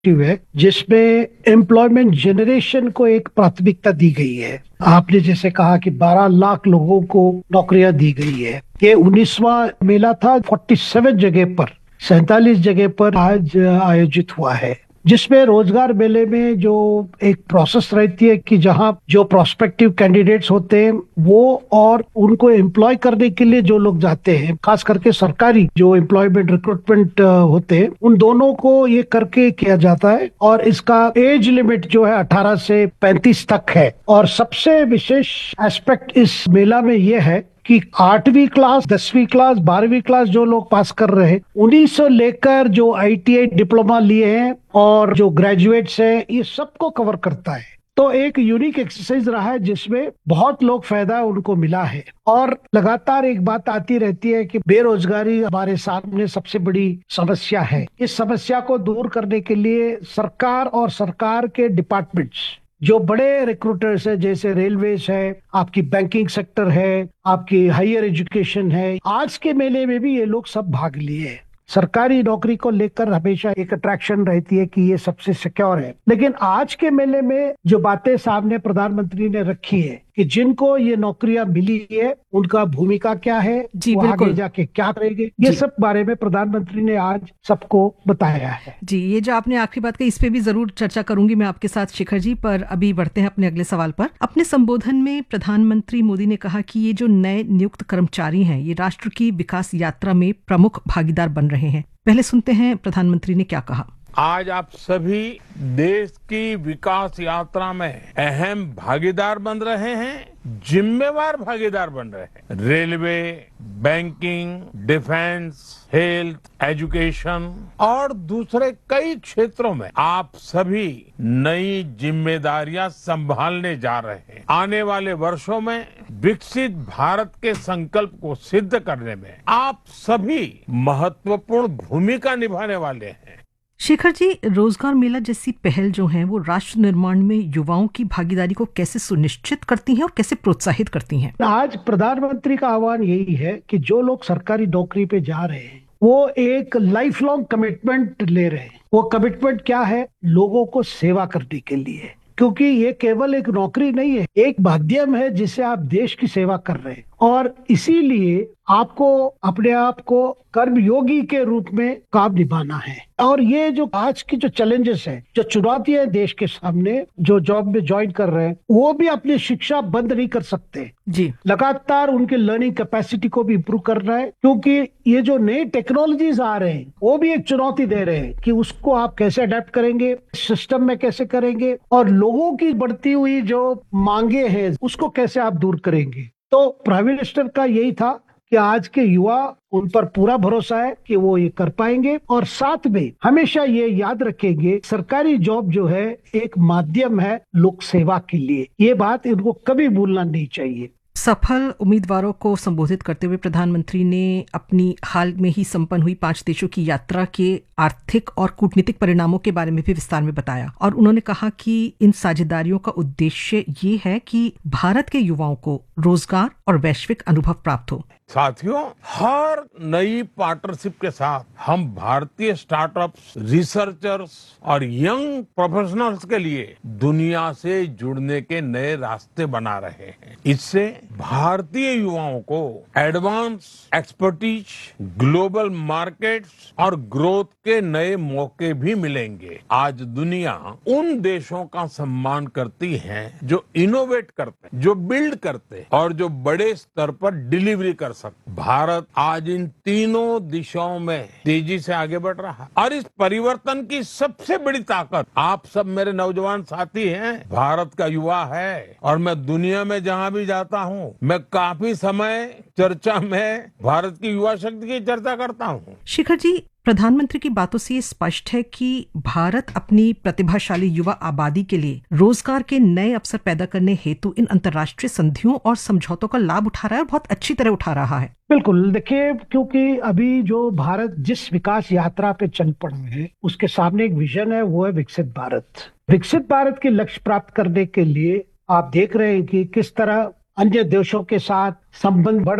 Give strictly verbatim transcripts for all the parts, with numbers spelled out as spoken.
है जिसमें employment generation को एक प्राथमिकता दी गई है। आपने जैसे कहा कि बारह लाख लोगों को नौकरियां दी गई है। ये उन्नीसवां मेला था, सैंतालीस जगह पर सैतालीस जगह पर आज आयोजित हुआ है, जिसमें रोजगार मेले में जो एक प्रोसेस रहती है कि जहां जो प्रोस्पेक्टिव कैंडिडेट्स होते हैं वो और उनको एम्प्लॉय करने के लिए जो लोग जाते हैं, खास करके सरकारी जो एम्प्लॉयमेंट रिक्रूटमेंट होते हैं, उन दोनों को ये करके किया जाता है। और इसका एज लिमिट जो है अठारह से पैंतीस तक है। और सबसे विशेष एस्पेक्ट इस मेला में ये है कि आठवीं क्लास, दसवीं क्लास, बारहवीं क्लास जो लोग पास कर रहे हैं, उन्हीं से लेकर जो आई टी आई डिप्लोमा लिए हैं और जो ग्रेजुएट्स हैं, ये सबको कवर करता है। तो एक यूनिक एक्सरसाइज रहा है जिसमें बहुत लोग फायदा उनको मिला है। और लगातार एक बात आती रहती है कि बेरोजगारी हमारे सामने सबसे बड़ी समस्या है। इस समस्या को दूर करने के लिए सरकार और सरकार के डिपार्टमेंट्स, जो बड़े रिक्रूटर्स है, जैसे रेलवेज है, आपकी बैंकिंग सेक्टर है, आपकी हायर एजुकेशन है, आज के मेले में भी ये लोग सब भाग लिए हैं। सरकारी नौकरी को लेकर हमेशा एक अट्रैक्शन रहती है कि ये सबसे सिक्योर है, लेकिन आज के मेले में जो बातें सामने प्रधानमंत्री ने रखी है कि जिनको ये नौकरियां मिली है उनका भूमिका क्या है, जी वो आगे बिल्कुल। जाके क्या करेंगे, ये सब बारे में प्रधानमंत्री ने आज सबको बताया है। जी, ये जो आपने आखिरी बात कही, इस पे भी जरूर चर्चा करूंगी मैं आपके साथ शिखर जी, पर अभी बढ़ते हैं अपने अगले सवाल पर। अपने संबोधन में प्रधानमंत्री मोदी ने कहा कि ये जो नए नियुक्त कर्मचारी हैं, ये राष्ट्र की विकास यात्रा में प्रमुख भागीदार बन रहे हैं। पहले सुनते हैं प्रधानमंत्री ने क्या कहा। आज आप सभी देश की विकास यात्रा में अहम भागीदार बन रहे हैं, जिम्मेवार भागीदार बन रहे हैं। Railway, banking, defence, health, education और दूसरे कई क्षेत्रों में आप सभी नई जिम्मेदारियां संभालने जा रहे हैं। आने वाले वर्षों में विकसित भारत के संकल्प को सिद्ध करने में आप सभी महत्वपूर्ण भूमिका निभाने वाले हैं। शेखर जी, रोजगार मेला जैसी पहल जो है वो राष्ट्र निर्माण में युवाओं की भागीदारी को कैसे सुनिश्चित करती हैं और कैसे प्रोत्साहित करती हैं? आज प्रधानमंत्री का आह्वान यही है कि जो लोग सरकारी नौकरी पे जा रहे हैं वो एक लाइफ लॉन्ग कमिटमेंट ले रहे हैं। वो कमिटमेंट क्या है? लोगों को सेवा करने के लिए, क्योंकि ये केवल एक नौकरी नहीं है, एक माध्यम है जिससे आप देश की सेवा कर रहे हैं। और इसीलिए आपको अपने आप को कर्मयोगी के रूप में काम निभाना है। और ये जो आज की जो चैलेंजेस है, जो चुनौतियां हैं देश के सामने, जो जॉब में ज्वाइन कर रहे हैं वो भी अपनी शिक्षा बंद नहीं कर सकते जी, लगातार उनके लर्निंग कैपेसिटी को भी इम्प्रूव करना है, क्योंकि ये जो नई टेक्नोलॉजीज आ रहे हैं वो भी एक चुनौती दे रहे हैं कि उसको आप कैसे अडेप्ट करेंगे, सिस्टम में कैसे करेंगे, और लोगों की बढ़ती हुई जो मांगे हैं उसको कैसे आप दूर करेंगे। तो प्राइम मिनिस्टर का यही था कि आज के युवा, उन पर पूरा भरोसा है कि वो ये कर पाएंगे। और साथ में हमेशा ये याद रखेंगे, सरकारी जॉब जो है एक माध्यम है लोक सेवा के लिए। ये बात इनको कभी भूलना नहीं चाहिए। सफल उम्मीदवारों को संबोधित करते हुए प्रधानमंत्री ने अपनी हाल में ही संपन्न हुई पांच देशों की यात्रा के आर्थिक और कूटनीतिक परिणामों के बारे में भी विस्तार में बताया। और उन्होंने कहा कि इन साझेदारियों का उद्देश्य ये है कि भारत के युवाओं को रोजगार और वैश्विक अनुभव प्राप्त हो। साथियों, हर नई पार्टनरशिप के साथ हम भारतीय स्टार्टअप्स, रिसर्चर्स और यंग प्रोफेशनल्स के लिए दुनिया से जुड़ने के नए रास्ते बना रहे हैं। इससे भारतीय युवाओं को एडवांस एक्सपर्टीज, ग्लोबल मार्केट्स और ग्रोथ के नए मौके भी मिलेंगे। आज दुनिया उन देशों का सम्मान करती है जो इनोवेट करते हैं, जो बिल्ड करते हैं और जो बड़े स्तर पर डिलीवरी कर सकते। भारत आज इन तीनों दिशाओं में तेजी से आगे बढ़ रहा है और इस परिवर्तन की सबसे बड़ी ताकत आप सब मेरे नौजवान साथी हैं, भारत का युवा है। और मैं दुनिया में जहां भी जाता हूं, मैं काफी समय चर्चा में भारत की युवा शक्ति की चर्चा करता हूं। शिखर जी, प्रधानमंत्री की बातों से ये स्पष्ट है कि भारत अपनी प्रतिभाशाली युवा आबादी के लिए रोजगार के नए अवसर पैदा करने हेतु इन अंतर्राष्ट्रीय संधियों और समझौतों का लाभ उठा रहा है और बहुत अच्छी तरह उठा रहा है। बिल्कुल, देखिए, क्योंकि अभी जो भारत जिस विकास यात्रा पे चल पड़ा है उसके सामने एक विजन है, वो है विकसित भारत। विकसित भारत के लक्ष्य प्राप्त करने के लिए आप देख रहे हैं कि किस तरह अन्य देशों के साथ संबंध बढ़ रहे हैं,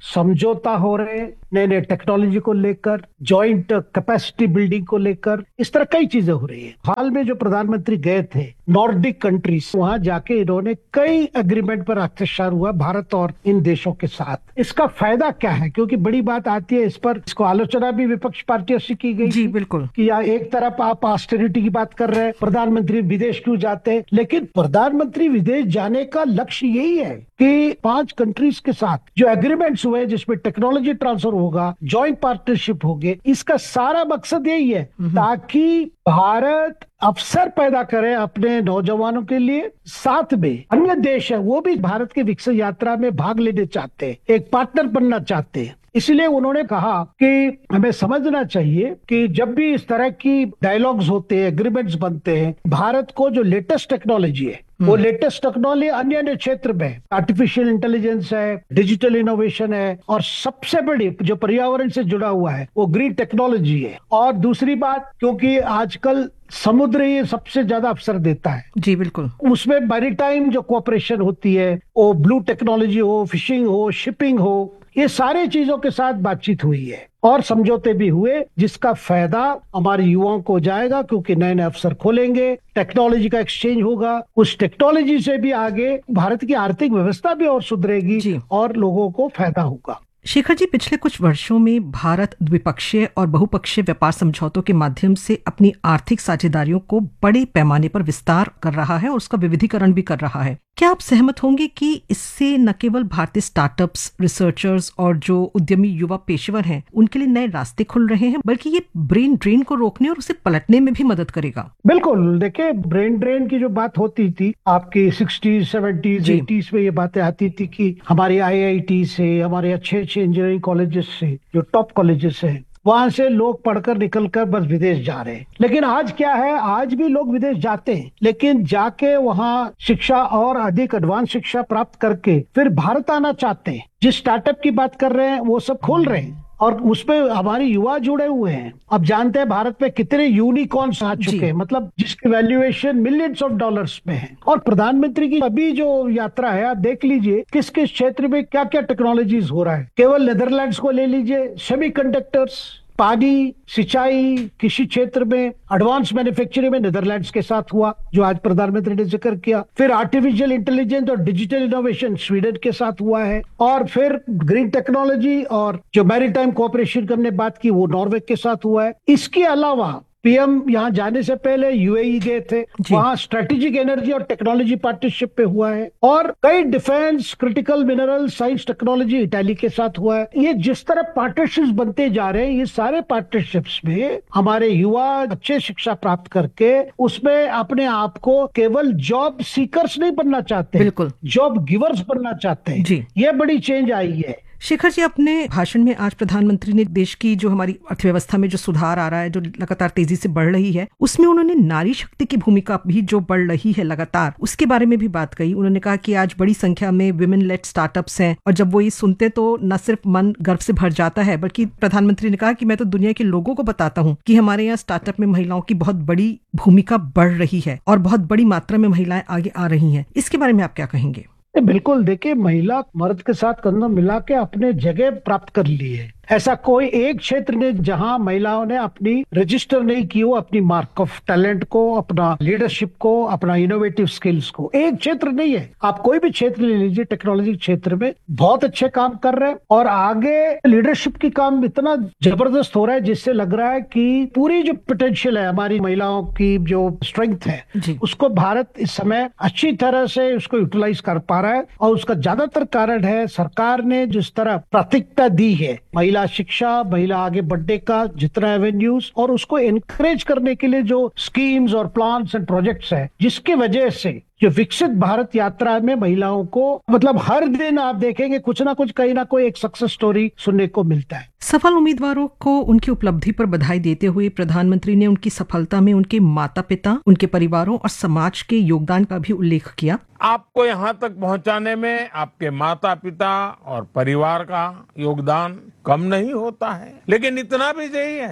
समझौता हो रहे हैं नए नए टेक्नोलॉजी को लेकर, जॉइंट कैपेसिटी बिल्डिंग को लेकर, इस तरह कई चीजें हो रही है। हाल में जो प्रधानमंत्री गए थे नॉर्डिक कंट्रीज, वहां जाके इन्होंने कई एग्रीमेंट पर हस्ताक्षर हुआ भारत और इन देशों के साथ। इसका फायदा क्या है, क्योंकि बड़ी बात आती है इस पर, इसको आलोचना भी विपक्ष पार्टियों से की गई जी बिल्कुल, कि या एक तरफ आप ऑस्टेरिटी की बात कर रहे हैं, प्रधानमंत्री विदेश क्यों जाते हैं। लेकिन प्रधानमंत्री विदेश जाने का लक्ष्य यही है कि पांच कंट्रीज के साथ जो एग्रीमेंट्स हुए जिसमें टेक्नोलॉजी ट्रांसफर होगा, जॉइंट पार्टनरशिप होगी, इसका सारा मकसद यही है ताकि भारत अवसर पैदा करे अपने नौजवानों के लिए। साथ में अन्य देश है वो भी भारत की विकसित यात्रा में भाग लेने चाहते हैं, एक पार्टनर बनना चाहते हैं। इसलिए उन्होंने कहा कि हमें समझना चाहिए कि जब भी इस तरह की डायलॉग्स होते हैं, एग्रीमेंट्स बनते हैं, भारत को जो लेटेस्ट टेक्नोलॉजी है वो लेटेस्ट टेक्नोलॉजी अन्य अन्य क्षेत्र में, आर्टिफिशियल इंटेलिजेंस है, डिजिटल इनोवेशन है, और सबसे बड़ी जो पर्यावरण से जुड़ा हुआ है वो ग्रीन टेक्नोलॉजी है। और दूसरी बात, क्योंकि आजकल समुद्र ये सबसे ज्यादा अवसर देता है, जी बिल्कुल, उसमें मैरीटाइम जो कोऑपरेशन होती है, वो ब्लू टेक्नोलॉजी हो, फिशिंग हो, शिपिंग हो, ये सारे चीजों के साथ बातचीत हुई है और समझौते भी हुए, जिसका फायदा हमारे युवाओं को जाएगा, क्योंकि नए नए अवसर खोलेंगे, टेक्नोलॉजी का एक्सचेंज होगा, उस टेक्नोलॉजी से भी आगे भारत की आर्थिक व्यवस्था भी और सुधरेगी और लोगों को फायदा होगा। शेखर जी, पिछले कुछ वर्षों में भारत द्विपक्षीय और बहुपक्षीय व्यापार समझौतों के माध्यम से अपनी आर्थिक साझेदारियों को बड़े पैमाने पर विस्तार कर रहा है और उसका विविधीकरण भी कर रहा है। क्या आप सहमत होंगे कि इससे न केवल भारतीय स्टार्टअप्स, रिसर्चर्स और जो उद्यमी युवा पेशेवर हैं उनके लिए नए रास्ते खुल रहे हैं, बल्कि ये ब्रेन ड्रेन को रोकने और उसे पलटने में भी मदद करेगा? बिल्कुल, देखिए ब्रेन ड्रेन की जो बात होती थी आपकी सिक्सटीज सेवेंटीज एटीज में, ये बातें आती थी कि हमारे आई आई टी से, हमारे अच्छे अच्छे इंजीनियरिंग कॉलेजेस से, जो टॉप कॉलेजेस हैं, वहां से लोग पढ़कर निकलकर बस विदेश जा रहे हैं। लेकिन आज क्या है, आज भी लोग विदेश जाते हैं, लेकिन जाके वहां शिक्षा और अधिक एडवांस शिक्षा प्राप्त करके फिर भारत आना चाहते हैं। जिस स्टार्टअप की बात कर रहे हैं वो सब खोल रहे हैं और उसमें हमारे युवा जुड़े हुए हैं। अब जानते हैं भारत में कितने यूनिकॉर्न्स आ चुके हैं, मतलब जिसकी वैल्यूएशन मिलियंस ऑफ डॉलर्स में है। और प्रधानमंत्री की अभी जो यात्रा है, आप देख लीजिए किस किस क्षेत्र में क्या क्या टेक्नोलॉजीज हो रहा है। केवल नेदरलैंड्स को ले लीजिए, सेमीकंडक्टर्स, पानी, सिंचाई, कृषि क्षेत्र में एडवांस मैन्युफैक्चरिंग में नेदरलैंड्स के साथ हुआ, जो आज प्रधानमंत्री ने जिक्र किया। फिर आर्टिफिशियल इंटेलिजेंस और डिजिटल इनोवेशन स्वीडन के साथ हुआ है। और फिर ग्रीन टेक्नोलॉजी और जो मैरीटाइम कोऑपरेशन की हमने बात की वो नॉर्वे के साथ हुआ है। इसके अलावा पीएम यहाँ जाने से पहले यूएई गए थे, वहाँ स्ट्रेटेजिक एनर्जी और टेक्नोलॉजी पार्टनरशिप पे हुआ है। और कई defence, critical mineral, science, technology Italy के साथ हुआ है। ये जिस तरह पार्टनरशिप्स बनते जा रहे हैं, ये सारे पार्टनरशिप्स में हमारे युवा अच्छे शिक्षा प्राप्त करके उसमें अपने आप को केवल जॉब सीकर्स नहीं बनना चाहते, बिल्कुल जॉब गिवर्स बनना चाहते हैं। ये बड़ी चेंज आई है। शेखर जी, अपने भाषण में आज प्रधानमंत्री ने देश की जो हमारी अर्थव्यवस्था में जो सुधार आ रहा है, जो लगातार तेजी से बढ़ रही है, उसमें उन्होंने नारी शक्ति की भूमिका भी जो बढ़ रही है लगातार, उसके बारे में भी बात कही। उन्होंने कहा कि आज बड़ी संख्या में विमेन लेड स्टार्टअप्स हैं और जब वो ये सुनते तो न सिर्फ मन गर्व से भर जाता है, बल्कि प्रधानमंत्री ने कहा कि मैं तो दुनिया के लोगों को बताता हूँ कि हमारे यहाँ स्टार्टअप में महिलाओं की बहुत बड़ी भूमिका बढ़ रही है और बहुत बड़ी मात्रा में महिलाएं आगे आ रही हैं। इसके बारे में आप क्या कहेंगे? बिल्कुल, देखिए महिला मर्द के साथ कंधों मिला के अपने जगह प्राप्त कर ली है। ऐसा कोई एक क्षेत्र ने जहां महिलाओं ने अपनी रजिस्टर नहीं की हो, अपनी मार्क ऑफ टैलेंट को, अपना लीडरशिप को, अपना इनोवेटिव स्किल्स को, एक क्षेत्र नहीं है। आप कोई भी क्षेत्र ले लीजिए, टेक्नोलॉजी क्षेत्र में बहुत अच्छे काम कर रहे हैं और आगे लीडरशिप की काम इतना जबरदस्त हो रहा है जिससे लग रहा है कि पूरी जो पोटेंशियल है हमारी महिलाओं की, जो स्ट्रेंथ है, उसको भारत इस समय अच्छी तरह से उसको यूटिलाइज कर पा रहा है। और उसका ज्यादातर कारण है सरकार ने जिस तरह प्राथमिकता दी है महिला शिक्षा, महिला आगे बढ़ने का जितना एवेन्यूज, और उसको एनकरेज करने के लिए जो स्कीम्स और प्लान्स एंड प्रोजेक्ट्स हैं, जिसकी वजह से जो विकसित भारत यात्रा में महिलाओं को मतलब हर दिन आप देखेंगे कुछ ना कुछ, कहीं ना कोई एक सक्सेस स्टोरी सुनने को मिलता है। सफल उम्मीदवारों को उनकी उपलब्धि पर बधाई देते हुए प्रधानमंत्री ने उनकी सफलता में उनके माता पिता, उनके परिवारों और समाज के योगदान का भी उल्लेख किया। आपको यहाँ तक पहुँचाने में आपके माता पिता और परिवार का योगदान कम नहीं होता है, लेकिन इतना भी सही है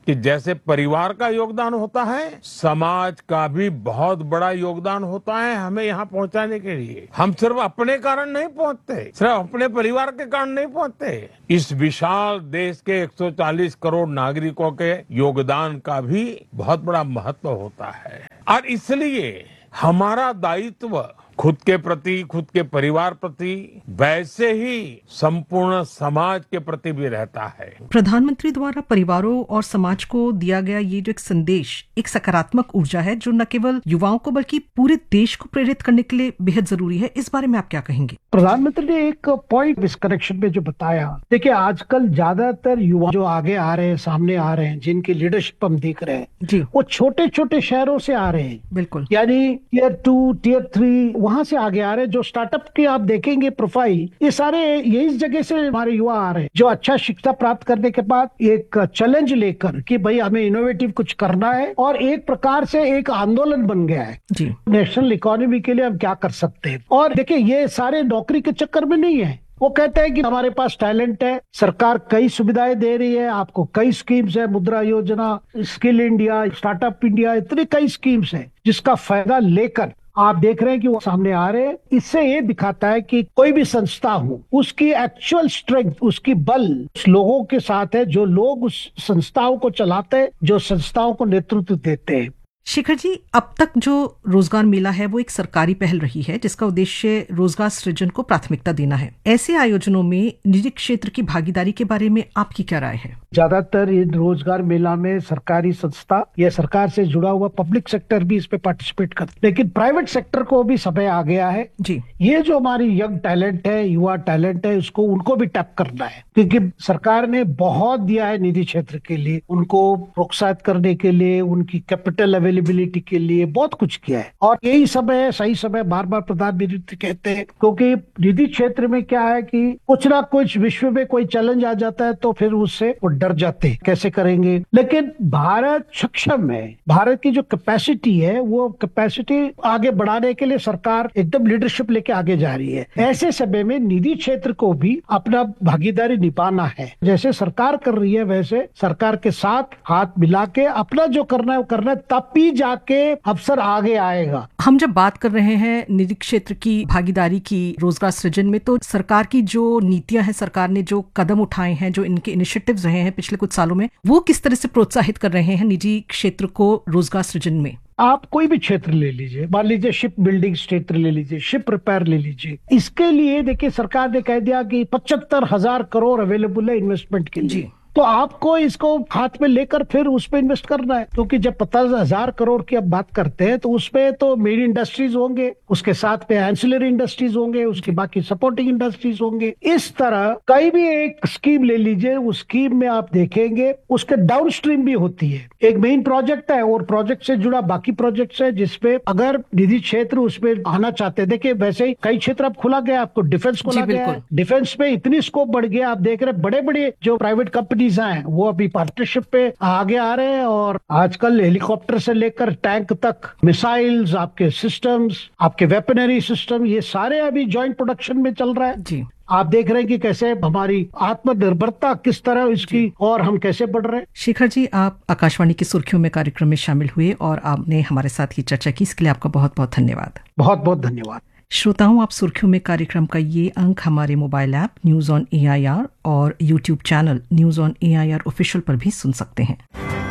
कि जैसे परिवार का योगदान होता है, समाज का भी बहुत बड़ा योगदान होता है हमें यहाँ पहुँचाने के लिए। हम सिर्फ अपने कारण नहीं पहुँचते, सिर्फ अपने परिवार के कारण नहीं पहुँचते, इस विशाल देश के एक सौ चालीस करोड़ नागरिकों के योगदान का भी बहुत बड़ा महत्व होता है। और इसलिए हमारा दायित्व खुद के प्रति, खुद के परिवार प्रति, वैसे ही संपूर्ण समाज के प्रति भी रहता है। प्रधानमंत्री द्वारा परिवारों और समाज को दिया गया ये जो एक संदेश एक सकारात्मक ऊर्जा है जो न केवल युवाओं को बल्कि पूरे देश को प्रेरित करने के लिए बेहद जरूरी है। इस बारे में आप क्या कहेंगे? प्रधानमंत्री ने एक पॉइंट इस कनेक्शन में जो बताया, देखिए आजकल ज्यादातर युवा जो आगे आ रहे हैं, सामने आ रहे हैं, जिनकी लीडरशिप हम देख रहे हैं जी, वो छोटे छोटे शहरों से आ रहे हैं। बिल्कुल, यानी टीयर टू, टीयर थ्री वहां से आगे आ रहे हैं। जो स्टार्टअप के आप देखेंगे प्रोफाइल, ये सारे यही जगह से हमारे युवा आ रहे हैं, जो अच्छा शिक्षा प्राप्त करने के बाद एक चैलेंज लेकर कि भाई हमें इनोवेटिव कुछ करना है, और एक प्रकार से एक आंदोलन बन गया है जी, नेशनल इकोनॉमी के लिए हम क्या कर सकते हैं। और देखिए ये सारे नौकरी के चक्कर में नहीं है, वो कहते हैं कि हमारे पास टैलेंट है, सरकार कई सुविधाएं दे रही है, आपको कई स्कीम्स है, मुद्रा योजना, स्किल इंडिया, स्टार्टअप इंडिया, इतनी कई स्कीम्स है जिसका फायदा लेकर आप देख रहे हैं कि वो सामने आ रहे हैं। इससे ये दिखाता है कि कोई भी संस्था हो, उसकी एक्चुअल स्ट्रेंथ, उसकी बल उस लोगों के साथ है जो लोग उस संस्थाओं को चलाते हैं, जो संस्थाओं को नेतृत्व देते हैं। शिखर जी, अब तक जो रोजगार मेला है वो एक सरकारी पहल रही है जिसका उद्देश्य रोजगार सृजन को प्राथमिकता देना है। ऐसे आयोजनों में निजी क्षेत्र की भागीदारी के बारे में आपकी क्या राय है? ज्यादातर इन रोजगार मेला में सरकारी संस्था या सरकार से जुड़ा हुआ पब्लिक सेक्टर भी इस पे पार्टिसिपेट करते, लेकिन प्राइवेट सेक्टर को भी समय आ गया है जी। ये जो हमारी यंग टैलेंट है, युवा टैलेंट है, उसको उनको भी टैप करना है, क्योंकि सरकार ने बहुत दिया है निजी क्षेत्र के लिए, उनको प्रोत्साहित करने के लिए, उनकी कैपिटल अवेलेबिलिटी के लिए बहुत कुछ किया है। और यही समय है, सही समय, बार बार प्रधानमंत्री कहते हैं, क्योंकि निजी क्षेत्र में क्या है कि कुछ ना कुछ विश्व में कोई चैलेंज आ जाता है तो फिर उससे वो डर जाते हैं, कैसे करेंगे। लेकिन भारत सक्षम है, भारत की जो कैपेसिटी है वो कैपेसिटी आगे बढ़ाने के लिए सरकार एकदम लीडरशिप लेके आगे जा रही है। ऐसे समय में निजी क्षेत्र को भी अपना भागीदारी निभाना है, जैसे सरकार कर रही है वैसे सरकार के साथ हाथ मिला के अपना जो करना है वो करना है, तब भी जाके अवसर आगे आएगा। हम जब बात कर रहे हैं निजी क्षेत्र की भागीदारी की रोजगार सृजन में, तो सरकार की जो नीतियां हैं, सरकार ने जो कदम उठाए हैं, जो इनके इनिशिएटिव्स रहे हैं पिछले कुछ सालों में, वो किस तरह से प्रोत्साहित कर रहे हैं निजी क्षेत्र को रोजगार सृजन में? आप कोई भी क्षेत्र ले लीजिए, मान लीजिए शिप बिल्डिंग क्षेत्र ले लीजिए, शिप रिपेयर ले लीजिए, इसके लिए देखिए सरकार ने कह दिया कि पचहत्तर हजार करोड़ अवेलेबल है इन्वेस्टमेंट के लिए, तो आपको इसको हाथ में लेकर फिर उस पे इन्वेस्ट करना है। क्योंकि जब पचास हजार करोड़ की अब बात करते हैं तो उसमें तो मेन इंडस्ट्रीज होंगे, उसके साथ में एंसिलरी इंडस्ट्रीज होंगे, उसके बाकी सपोर्टिंग इंडस्ट्रीज होंगे। इस तरह कई भी एक स्कीम ले लीजिए, उस स्कीम में आप देखेंगे उसके डाउन स्ट्रीम भी होती है। एक मेन प्रोजेक्ट है और प्रोजेक्ट से जुड़ा बाकी प्रोजेक्ट है, जिसपे अगर निजी क्षेत्र उसमें आना चाहते हैं, देखिए वैसे ही कई क्षेत्र अब खुला गया, आपको डिफेंस खुला गया, डिफेंस में इतनी स्कोप बढ़ गया। आप देख रहे हैं बड़े बड़े जो प्राइवेट कंपनी हैं वो अभी पार्टनरशिप पे आगे आ रहे हैं, और आजकल हेलीकॉप्टर से लेकर टैंक तक, मिसाइल्स, आपके सिस्टम्स, आपके वेपनरी सिस्टम, ये सारे अभी जॉइंट प्रोडक्शन में चल रहा है जी। आप देख रहे हैं कि कैसे हमारी आत्मनिर्भरता किस तरह इसकी और हम कैसे बढ़ रहे हैं। शिखर जी, आप आकाशवाणी की सुर्खियों में कार्यक्रम में शामिल हुए और आपने हमारे साथ ये चर्चा की, इसके लिए आपका बहुत बहुत धन्यवाद। बहुत बहुत धन्यवाद। श्रोताओं, आप सुर्खियों में कार्यक्रम का ये अंक हमारे mobile app news on A I R और YouTube channel news on A I R official पर भी सुन सकते हैं।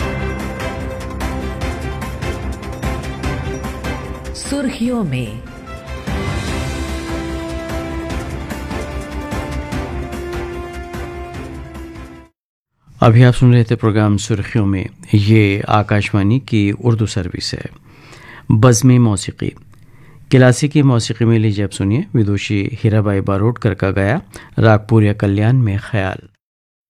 सुर्खियों में अभी आप सुन रहे थे प्रोग्राम सुर्खियों में। ये आकाशवाणी की उर्दू सर्विस है। बज़्म मौसीकी, क्लासिकी मौसीकी में लीजिए अब सुनिए विदुषी हीराबाई बारोटकर का गाया रागपुर या कल्याण में ख्याल।